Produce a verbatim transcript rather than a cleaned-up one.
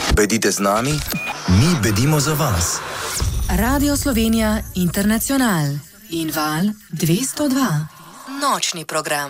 Bedite z nami, mi bedimo za vas. Radio Slovenija Internacional in Val dvesto dva. Nočni program.